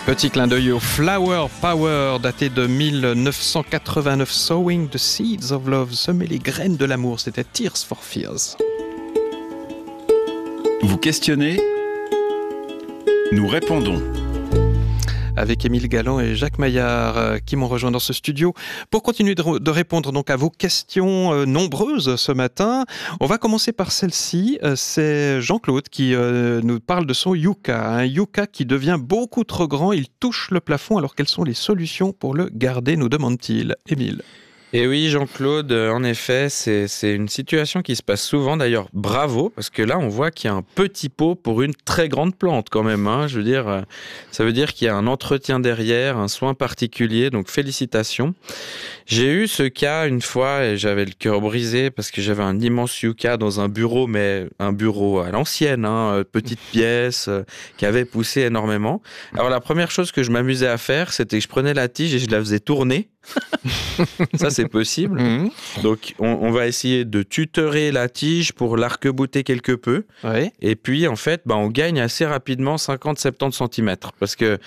Petit clin d'œil au Flower Power, daté de 1989, Sowing the Seeds of Love, semer les graines de l'amour, c'était Tears for Fears. Vous questionnez, nous répondons. Avec Émile Galland et Jacques Maillard qui m'ont rejoint dans ce studio pour continuer de répondre donc à vos questions nombreuses ce matin. On va commencer par celle-ci. C'est Jean-Claude qui nous parle de son Yucca. Un Yucca qui devient beaucoup trop grand. Il touche le plafond. Alors quelles sont les solutions pour le garder, nous demande-t-il. Émile. Et oui, Jean-Claude, en effet, c'est une situation qui se passe souvent. D'ailleurs, bravo, parce que là, on voit qu'il y a un petit pot pour une très grande plante quand même. Je veux dire, ça veut dire qu'il y a un entretien derrière, un soin particulier. Donc, félicitations. J'ai eu ce cas une fois et j'avais le cœur brisé parce que j'avais un immense yucca dans un bureau, mais un bureau à l'ancienne, petite pièce qui avait poussé énormément. Alors, la première chose que je m'amusais à faire, c'était que je prenais la tige et je la faisais tourner. Ça, c'est possible. Donc, on va essayer de tutorer la tige pour l'arc-bouter quelque peu. Oui. Et puis, en fait, on gagne assez rapidement 50-70 cm. Parce que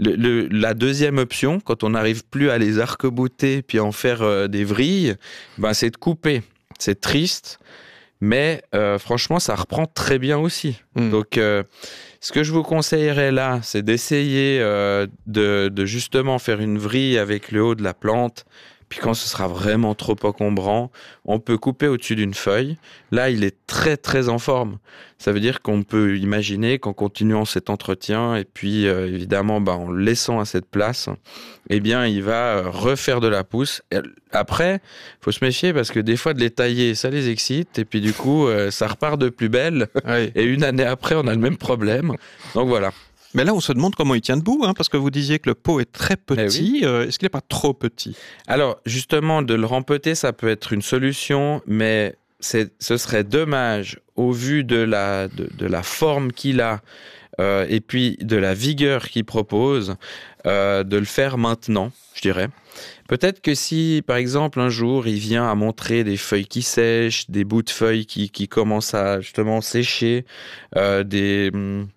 la deuxième option, quand on n'arrive plus à les arc-bouter puis en faire des vrilles, c'est de couper. C'est triste, mais franchement, ça reprend très bien aussi. Donc, ce que je vous conseillerais là, c'est d'essayer de justement faire une vrille avec le haut de la plante. Puis quand ce sera vraiment trop encombrant, on peut couper au-dessus d'une feuille. Là, il est très, très en forme. Ça veut dire qu'on peut imaginer qu'en continuant cet entretien, et puis évidemment en le laissant à cette place, eh bien, il va refaire de la pousse. Et après, il faut se méfier parce que des fois, de les tailler, ça les excite. Et puis du coup, ça repart de plus belle. Oui. Et une année après, on a le même problème. Donc voilà. Mais là, on se demande comment il tient debout, parce que vous disiez que le pot est très petit. Est-ce qu'il n'est pas trop petit ? Alors, justement, de le rempoter, ça peut être une solution, mais ce serait dommage, au vu de la forme qu'il a et puis de la vigueur qu'il propose, de le faire maintenant, je dirais. Peut-être que si, par exemple, un jour, il vient à montrer des feuilles qui sèchent, des bouts de feuilles qui commencent à justement sécher, une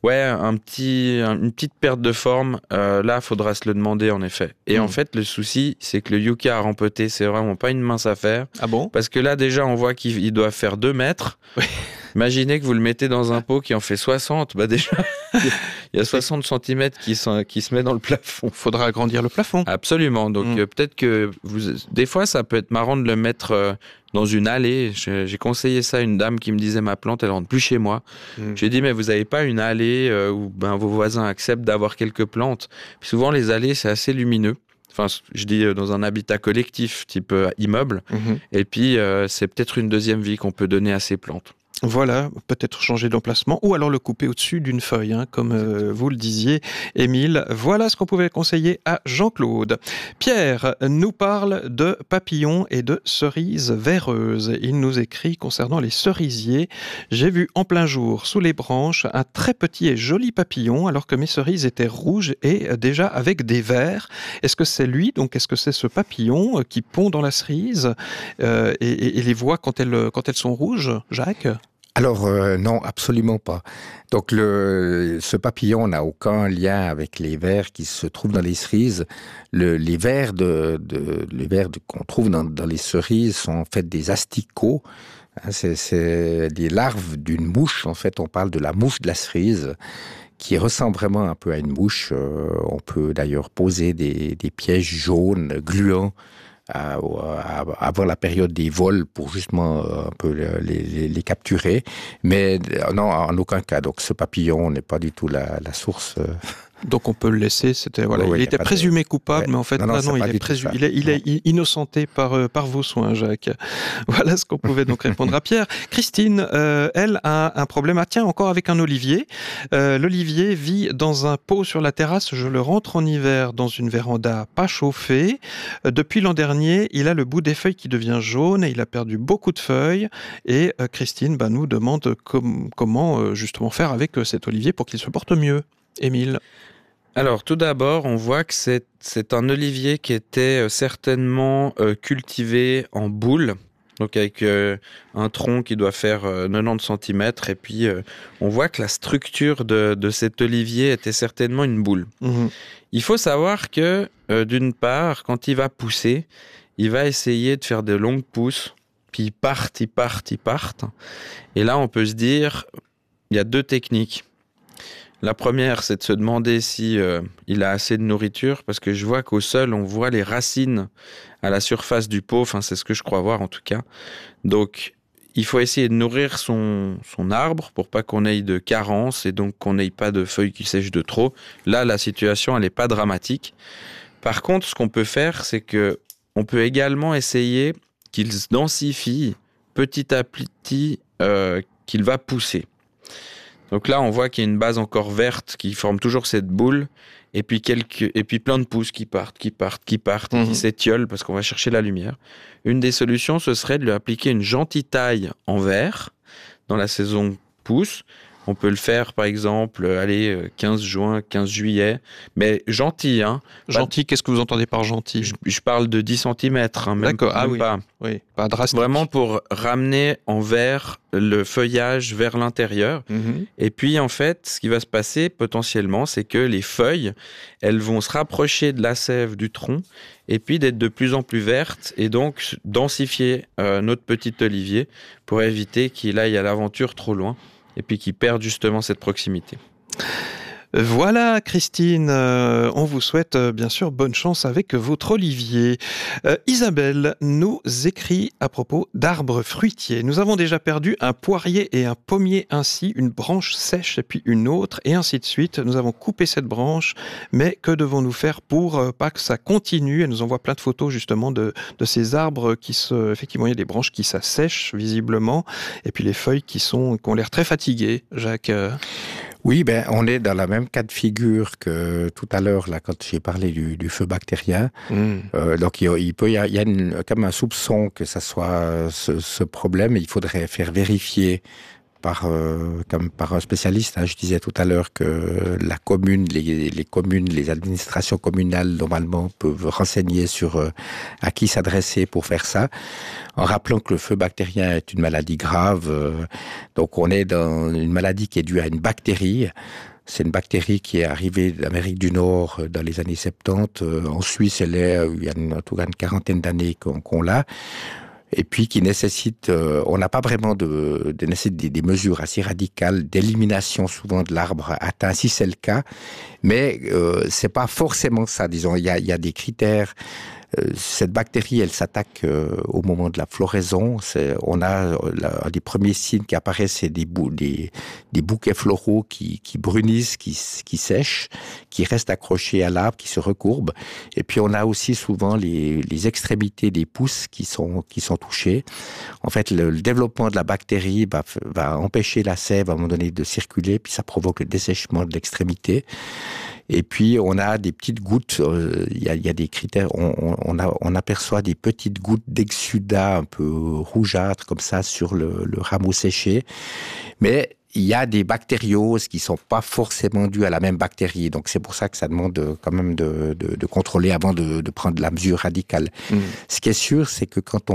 petite perte de forme, là, il faudra se le demander en effet. Et en fait, le souci, c'est que le yucca à rempoter, c'est vraiment pas une mince affaire. Ah bon ? Parce que là, déjà, on voit qu'il doit faire 2 mètres. Oui. Imaginez que vous le mettez dans un pot qui en fait 60. Déjà, il y a 60 cm qui se met dans le plafond. Il faudra agrandir le plafond. Absolument. Donc, peut-être que des fois, ça peut être marrant de le mettre dans une allée. J'ai conseillé ça à une dame qui me disait ma plante, elle rentre plus chez moi. J'ai dit, mais vous n'avez pas une allée où vos voisins acceptent d'avoir quelques plantes. Puis souvent, les allées, c'est assez lumineux. Enfin, je dis dans un habitat collectif, type immeuble. Et puis, c'est peut-être une deuxième vie qu'on peut donner à ces plantes. Voilà, peut-être changer d'emplacement ou alors le couper au-dessus d'une feuille, comme vous le disiez, Émile. Voilà ce qu'on pouvait conseiller à Jean-Claude. Pierre nous parle de papillons et de cerises véreuses. Il nous écrit concernant les cerisiers. J'ai vu en plein jour, sous les branches, un très petit et joli papillon alors que mes cerises étaient rouges et déjà avec des verts. Est-ce que c'est lui, donc est-ce que c'est ce papillon qui pond dans la cerise et les voit quand elles sont rouges, Jacques ? Alors non, absolument pas. Donc ce papillon n'a aucun lien avec les vers qui se trouvent dans les cerises. Les vers qu'on trouve dans les cerises sont en fait des asticots. C'est des larves d'une mouche. En fait, on parle de la mouche de la cerise, qui ressemble vraiment un peu à une mouche. On peut d'ailleurs poser des pièges jaunes, gluants, avant la période des vols pour justement un peu les capturer. Mais non, en aucun cas. Donc ce papillon n'est pas du tout la source. Donc on peut le laisser. Il était présumé coupable, mais en fait il est innocenté par vos soins, Jacques. Voilà ce qu'on pouvait donc répondre à Pierre. Christine, elle a un problème. Ah tiens, encore avec un olivier. L'olivier vit dans un pot sur la terrasse. Je le rentre en hiver dans une véranda pas chauffée. Depuis l'an dernier, il a le bout des feuilles qui devient jaune et il a perdu beaucoup de feuilles. Et Christine nous demande comment justement faire avec cet olivier pour qu'il se porte mieux. Émile. Alors, tout d'abord, on voit que c'est un olivier qui était certainement cultivé en boule. donc avec un tronc qui doit faire 90 cm, et puis on voit que la structure de cet olivier était certainement une boule. Il faut savoir que, d'une part, quand il va pousser, il va essayer de faire de longues pousses, puis ils partent. Et là, on peut se dire, il y a deux techniques. La première, c'est de se demander si il a assez de nourriture, parce que je vois qu'au sol, on voit les racines à la surface du pot. Enfin, c'est ce que je crois voir en tout cas. Donc, il faut essayer de nourrir son arbre pour pas qu'on ait de carence et donc qu'on n'ait pas de feuilles qui sèchent de trop. Là, la situation, elle n'est pas dramatique. Par contre, ce qu'on peut faire, c'est que on peut également essayer qu'il se densifie petit à petit, qu'il va pousser. Donc là, on voit qu'il y a une base encore verte qui forme toujours cette boule, et puis plein de pousses qui partent, qui s'étiolent parce qu'on va chercher la lumière. Une des solutions, ce serait de lui appliquer une gentille taille en verre dans la saison pousse. On peut le faire, par exemple, 15 juin, 15 juillet, mais gentil. Gentil, qu'est-ce que vous entendez par gentil ? Je parle de 10 cm. D'accord, oui. Oui, pas drastique. Vraiment pour ramener en verre le feuillage vers l'intérieur. Et puis, en fait, ce qui va se passer potentiellement, c'est que les feuilles, elles vont se rapprocher de la sève du tronc et puis d'être de plus en plus vertes et donc densifier notre petit olivier pour éviter qu'il aille à l'aventure trop loin et puis qu'il perde justement cette proximité. Voilà, Christine, on vous souhaite bien sûr bonne chance avec votre olivier. Isabelle nous écrit à propos d'arbres fruitiers. Nous avons déjà perdu un poirier et un pommier ainsi, une branche sèche et puis une autre, et ainsi de suite. Nous avons coupé cette branche, mais que devons-nous faire pour pas que ça continue ? Elle nous envoie plein de photos justement de ces arbres effectivement, il y a des branches qui s'assèchent visiblement, et puis les feuilles qui ont l'air très fatiguées, Jacques. Oui, on est dans la même cas de figure que tout à l'heure, là, quand j'ai parlé du feu bactérien. Donc, il y a comme un soupçon que ça soit ce problème. Il faudrait faire vérifier par un spécialiste. Je disais tout à l'heure que la commune, les communes, les administrations communales, normalement, peuvent renseigner sur à qui s'adresser pour faire ça. En rappelant que le feu bactérien est une maladie grave. Donc, on est dans une maladie qui est due à une bactérie. C'est une bactérie qui est arrivée d'Amérique du Nord dans les années 70. En Suisse, il y a en tout cas une quarantaine d'années qu'on l'a. Et puis qui nécessite, on n'a pas vraiment des mesures assez radicales d'élimination souvent de l'arbre atteint, si c'est le cas, mais c'est pas forcément ça. Disons, il y a des critères. Cette bactérie, elle s'attaque au moment de la floraison. On a des premiers signes qui apparaissent, c'est des bouquets floraux qui brunissent, qui sèchent, qui restent accrochés à l'arbre, qui se recourbent. Et puis on a aussi souvent les extrémités des pousses qui sont touchées. En fait, le développement de la bactérie va empêcher la sève à un moment donné de circuler, puis ça provoque le dessèchement de l'extrémité. Et puis, on a des petites gouttes, il y a des critères, on aperçoit des petites gouttes d'exsudat un peu rougeâtres comme ça sur le rameau séché. Mais il y a des bactérioses qui sont pas forcément dues à la même bactérie. Donc, c'est pour ça que ça demande quand même de contrôler avant de prendre la mesure radicale. Ce qui est sûr, c'est que quand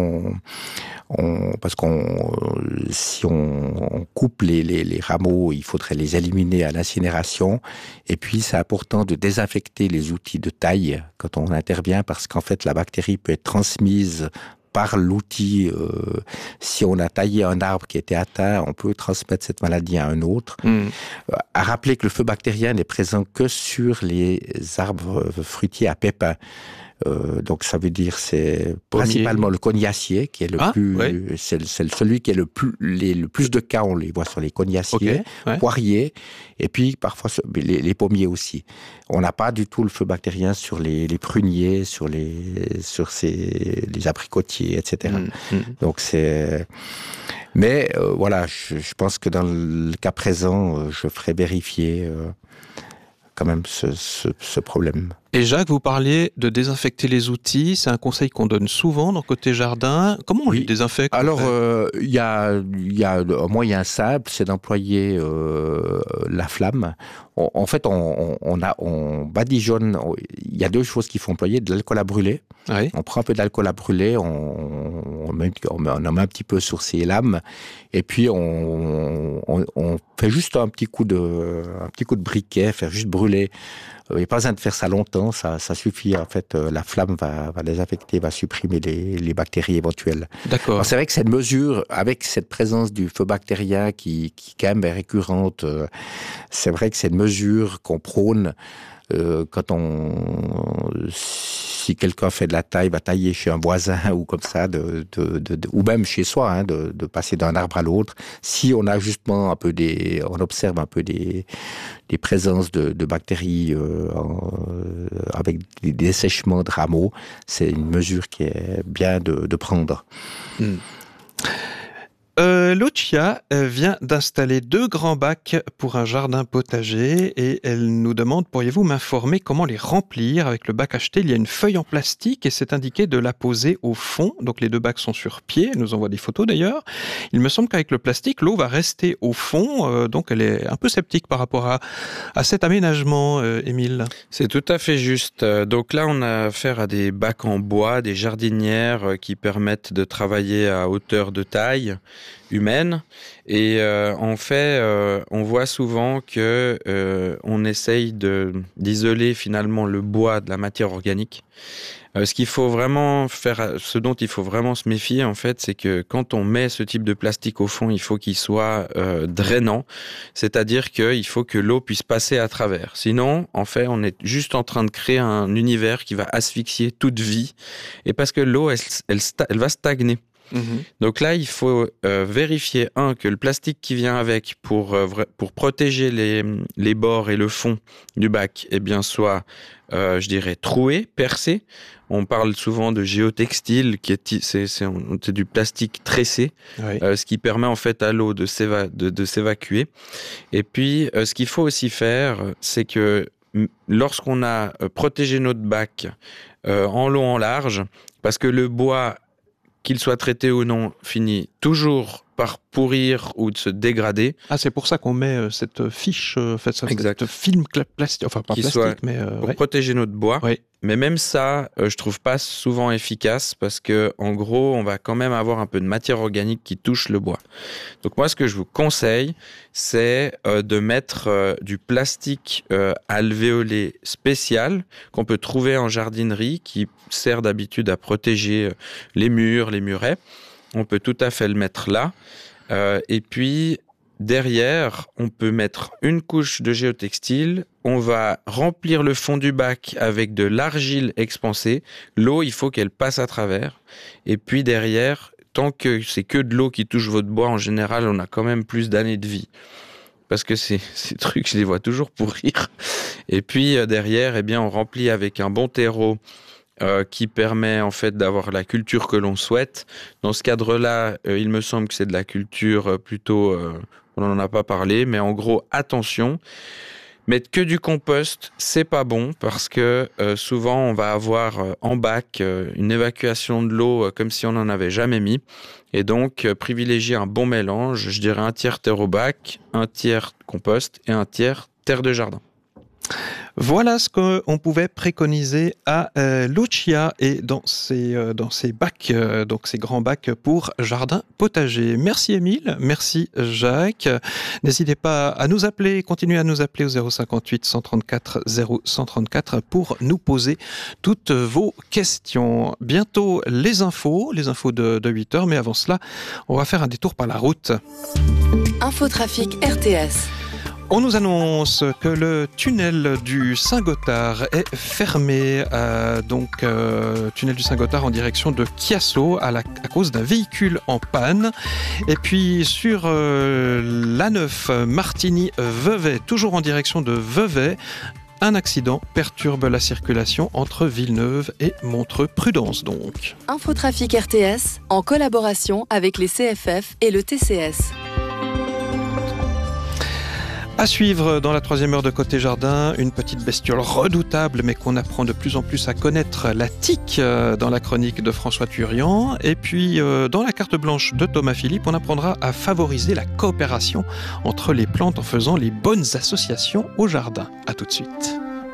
si on coupe les rameaux, il faudrait les éliminer à l'incinération. Et puis, c'est important de désinfecter les outils de taille quand on intervient, parce qu'en fait, la bactérie peut être transmise par l'outil. Si on a taillé un arbre qui était atteint, on peut transmettre cette maladie à un autre. À rappeler que le feu bactérien n'est présent que sur les arbres fruitiers à pépins. Donc ça veut dire c'est principalement le cognacier qui est c'est celui qui est le plus de cas, on les voit sur les cognaciers, poiriers, et puis parfois les pommiers aussi. On n'a pas du tout le feu bactérien sur les pruniers, sur les abricotiers, etc. Donc mais voilà, je pense que dans le cas présent, je ferai vérifier quand même ce problème. Et Jacques, vous parliez de désinfecter les outils. C'est un conseil qu'on donne souvent dans Côté Jardin. Comment on les désinfecte? Alors, il y a un moyen simple, c'est d'employer la flamme. En fait, on badigeonne. Il y a deux choses qu'il faut employer, de l'alcool à brûler. Oui. On prend un peu d'alcool à brûler, on en met un petit peu sur ses lames, et puis on fait juste un petit coup de briquet, faire juste brûler. Il n'y a pas besoin de faire ça longtemps, ça suffit. En fait, la flamme va désinfecter, va supprimer les bactéries éventuelles. D'accord. Alors, c'est vrai que cette mesure, avec cette présence du feu bactérien qui quand même est récurrente, c'est vrai que c'est une mesure qu'on prône si quelqu'un fait de la taille, va tailler chez un voisin ou comme ça, ou même chez soi, de passer d'un arbre à l'autre. Si on a justement on observe un peu des présences de bactéries avec des dessèchements de rameaux, c'est une mesure qui est bien de prendre. Lucia vient d'installer 2 grands bacs pour un jardin potager et elle nous demande, pourriez-vous m'informer comment les remplir? Avec le bac acheté, il y a une feuille en plastique et c'est indiqué de la poser au fond. Donc les 2 bacs sont sur pied, elle nous envoie des photos d'ailleurs. Il me semble qu'avec le plastique, l'eau va rester au fond, donc elle est un peu sceptique par rapport à cet aménagement, Émile. C'est tout à fait juste. Donc là, on a affaire à des bacs en bois, des jardinières qui permettent de travailler à hauteur de taille humaine. Et en fait, on voit souvent que on essaye d'isoler finalement le bois de la matière organique. Ce dont il faut vraiment se méfier, en fait, c'est que quand on met ce type de plastique au fond, il faut qu'il soit drainant, c'est-à-dire qu'il faut que l'eau puisse passer à travers. Sinon, en fait, on est juste en train de créer un univers qui va asphyxier toute vie, et parce que l'eau, elle va stagner. Donc là, il faut vérifier, que le plastique qui vient avec pour protéger les bords et le fond du bac, soit, je dirais, troué, percé. On parle souvent de géotextile, c'est du plastique tressé, oui. Ce qui permet en fait à l'eau de s'évacuer. Et puis, ce qu'il faut aussi faire, c'est que lorsqu'on a protégé notre bac en long, en large, parce que le bois, qu'il soit traité ou non, finit toujours par pourrir ou de se dégrader. Ah, c'est pour ça qu'on met cette fiche, cette film plastique, enfin pas plastique, mais... pour protéger notre bois. Oui. Mais même ça, je trouve pas souvent efficace parce que, en gros, on va quand même avoir un peu de matière organique qui touche le bois. Donc moi, ce que je vous conseille, c'est de mettre du plastique alvéolé spécial qu'on peut trouver en jardinerie, qui sert d'habitude à protéger les murs, les murets. On peut tout à fait le mettre là. Et puis, derrière, on peut mettre une couche de géotextile. On va remplir le fond du bac avec de l'argile expansée. L'eau, il faut qu'elle passe à travers. Et puis derrière, tant que c'est que de l'eau qui touche votre bois, en général, on a quand même plus d'années de vie. Parce que ces trucs, je les vois toujours pourrir. Et puis derrière, on remplit avec un bon terreau qui permet en fait d'avoir la culture que l'on souhaite. Dans ce cadre-là, il me semble que c'est de la culture plutôt... on n'en a pas parlé, mais en gros, attention. Mettre que du compost, c'est pas bon parce que souvent on va avoir en bac une évacuation de l'eau comme si on n'en avait jamais mis. Et donc, privilégier un bon mélange, je dirais 1/3 terre au bac, 1/3 compost et 1/3 terre de jardin. Voilà ce qu'on pouvait préconiser à Lucia et dans ses bacs, donc ces grands bacs pour jardin potager. Merci Émile, merci Jacques. N'hésitez pas à nous appeler, continuez à nous appeler au 058 134 0134 pour nous poser toutes vos questions. Bientôt les infos de 8h, mais avant cela, on va faire un détour par la route. Infotrafic RTS. On nous annonce que le tunnel du Saint-Gothard est fermé, tunnel du Saint-Gothard en direction de Chiasso à cause d'un véhicule en panne. Et puis sur l'A9 Martigny-Vevey, toujours en direction de Vevey, un accident perturbe la circulation entre Villeneuve et Montreux-Prudence donc. Infotrafic RTS en collaboration avec les CFF et le TCS. À suivre dans la 3e heure de Côté Jardin, une petite bestiole redoutable mais qu'on apprend de plus en plus à connaître, la tique, dans la chronique de François Turian. Et puis dans la carte blanche de Thomas Philippe, on apprendra à favoriser la coopération entre les plantes en faisant les bonnes associations au jardin. À tout de suite.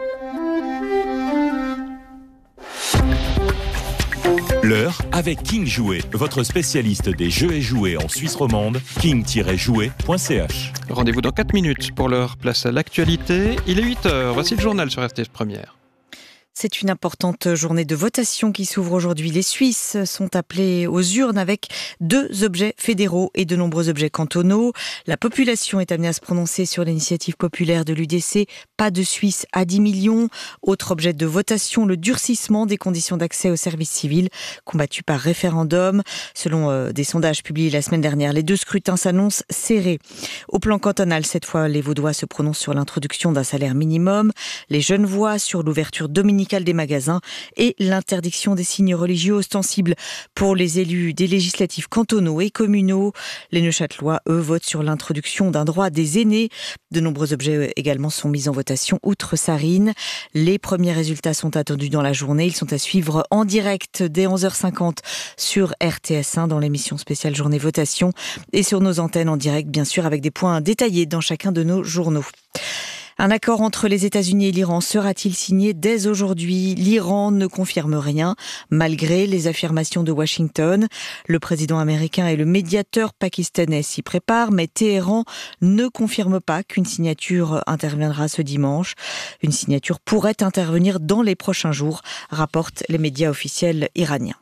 L'heure avec King Jouet, votre spécialiste des jeux et jouets en Suisse romande, king-jouet.ch. Rendez-vous dans 4 minutes pour l'heure. Place à l'actualité. Il est 8h. Voici le journal sur RTS Première. C'est une importante journée de votation qui s'ouvre aujourd'hui. Les Suisses sont appelés aux urnes avec 2 objets fédéraux et de nombreux objets cantonaux. La population est amenée à se prononcer sur l'initiative populaire de l'UDC. Pas de Suisse à 10 millions. Autre objet de votation, le durcissement des conditions d'accès au service civil, combattu par référendum. Selon des sondages publiés la semaine dernière, les 2 scrutins s'annoncent serrés. Au plan cantonal, cette fois, les Vaudois se prononcent sur l'introduction d'un salaire minimum. Les Genevois sur l'ouverture dominicale des magasins et l'interdiction des signes religieux ostensibles pour les élus des législatifs cantonaux et communaux. Les Neuchâtelois, eux, votent sur l'introduction d'un droit des aînés. De nombreux objets également sont mis en votation outre Sarine. Les premiers résultats sont attendus dans la journée. Ils sont à suivre en direct dès 11h50 sur RTS1 dans l'émission spéciale Journée Votation et sur nos antennes en direct, bien sûr, avec des points détaillés dans chacun de nos journaux. Un accord entre les États-Unis et l'Iran sera-t-il signé dès aujourd'hui ? L'Iran ne confirme rien, malgré les affirmations de Washington. Le président américain et le médiateur pakistanais s'y préparent, mais Téhéran ne confirme pas qu'une signature interviendra ce dimanche. Une signature pourrait intervenir dans les prochains jours, rapportent les médias officiels iraniens.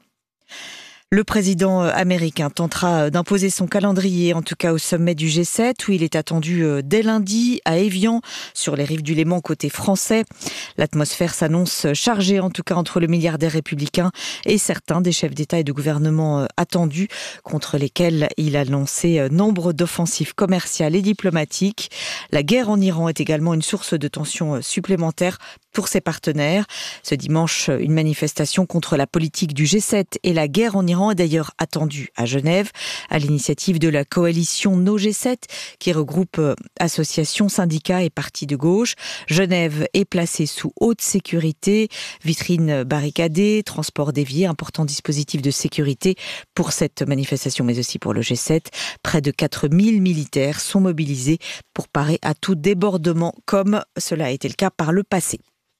Le président américain tentera d'imposer son calendrier, en tout cas au sommet du G7, où il est attendu dès lundi à Évian, sur les rives du Léman côté français. L'atmosphère s'annonce chargée, en tout cas entre le milliardaire républicain et certains des chefs d'État et de gouvernement attendus, contre lesquels il a lancé nombre d'offensives commerciales et diplomatiques. La guerre en Iran est également une source de tensions supplémentaires pour ses partenaires. Ce dimanche, une manifestation contre la politique du G7 et la guerre en Iran est d'ailleurs attendue à Genève, à l'initiative de la coalition No G7, qui regroupe associations, syndicats et partis de gauche. Genève est placée sous haute sécurité, vitrines barricadées, transport dévié, important dispositif de sécurité pour cette manifestation, mais aussi pour le G7. Près de 4000 militaires sont mobilisés pour parer à tout débordement, comme cela a été le cas par le passé.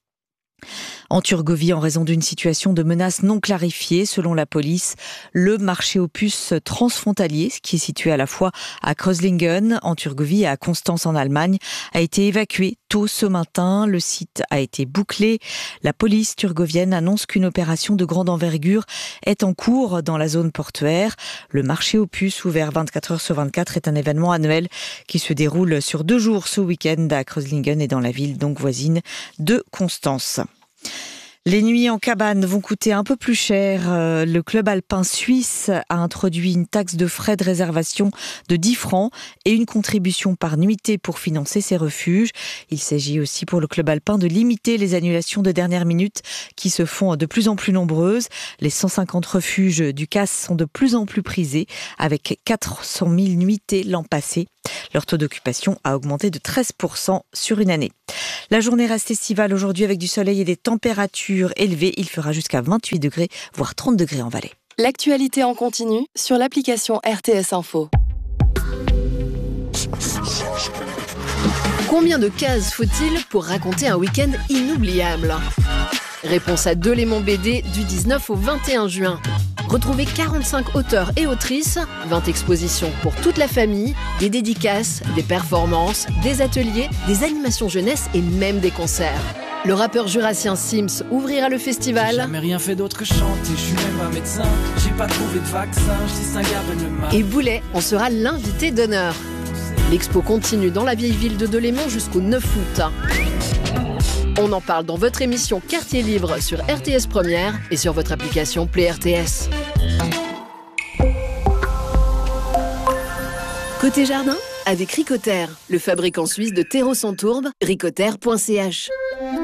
En Turgovie, en raison d'une situation de menace non clarifiée, selon la police, le marché aux puces transfrontalier, qui est situé à la fois à Kreuzlingen, en Turgovie, et à Constance, en Allemagne, a été évacué tôt ce matin. Le site a été bouclé. La police turgovienne annonce qu'une opération de grande envergure est en cours dans la zone portuaire. Le marché aux puces, ouvert 24 heures sur 24, est un événement annuel qui se déroule sur 2 jours ce week-end à Kreuzlingen et dans la ville donc voisine de Constance. Les nuits en cabane vont coûter un peu plus cher. Le club alpin suisse a introduit une taxe de frais de réservation de 10 francs et une contribution par nuitée pour financer ces refuges. Il s'agit aussi pour le club alpin de limiter les annulations de dernière minute qui se font de plus en plus nombreuses. Les 150 refuges du CAS sont de plus en plus prisés, avec 400 000 nuitées l'an passé. Leur taux d'occupation a augmenté de 13% sur une année. La journée reste estivale aujourd'hui avec du soleil et des températures élevées. Il fera jusqu'à 28 degrés, voire 30 degrés en Valais. L'actualité en continu sur l'application RTS Info. Combien de cases faut-il pour raconter un week-end inoubliable ? Réponse à Delémont BD du 19 au 21 juin. Retrouvez 45 auteurs et autrices, 20 expositions pour toute la famille, des dédicaces, des performances, des ateliers, des animations jeunesse et même des concerts. Le rappeur jurassien Sims ouvrira le festival. J'ai jamais rien fait d'autre que chanter, je suis même pas médecin, j'ai pas trouvé de vaccin, je distingue le mal. Et Boulet en sera l'invité d'honneur. L'expo continue dans la vieille ville de Delémont jusqu'au 9 août. On en parle dans votre émission Quartier Libre sur RTS Première et sur votre application Play RTS. Côté jardin, avec Ricotter, le fabricant suisse de terreaux sans tourbe, ricotter.ch.